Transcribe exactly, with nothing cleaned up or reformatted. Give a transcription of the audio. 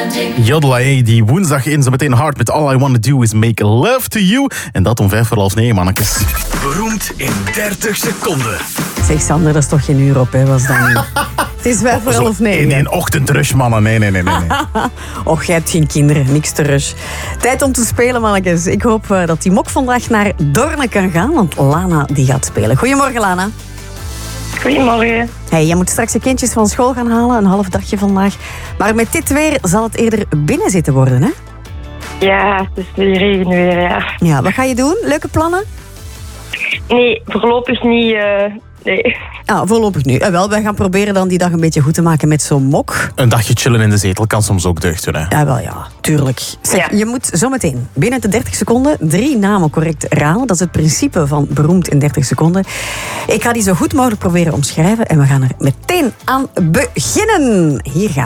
Jodelaar, die woensdag in zo meteen hard met All I Wanna Do Is Make Love To You. En dat om vijf voor half negen, mannetjes. Beroemd in dertig seconden. Zeg Sander, dat is toch geen uur op, hè? Was dat niet? Het is vijf voor half negen. In een ochtendrush, mannen. Nee, nee, nee, nee. nee. Och, jij hebt geen kinderen, niks te rush. Tijd om te spelen, mannetjes. Ik hoop uh, dat die mok vandaag naar Dorne kan gaan, want Lana die gaat spelen. Goedemorgen, Lana. Goedemorgen. Hey, jij moet straks je kindjes van school gaan halen, een half dagje vandaag. Maar met dit weer zal het eerder binnen zitten worden, hè? Ja, het is die regen weer, ja. Ja, wat ga je doen? Leuke plannen? Nee, voorlopig niet, uh, nee. Ah, voorlopig nu. Eh, wel, wij gaan proberen dan die dag een beetje goed te maken met zo'n mok. Een dagje chillen in de zetel kan soms ook deugd doen, hè. Ja, wel ja, tuurlijk. Zeg, Ja. je moet zometeen binnen de dertig seconden drie namen correct raden. Dat is het principe van beroemd in dertig seconden. Ik ga die zo goed mogelijk proberen omschrijven en we gaan er meteen aan beginnen. Hier gaan we.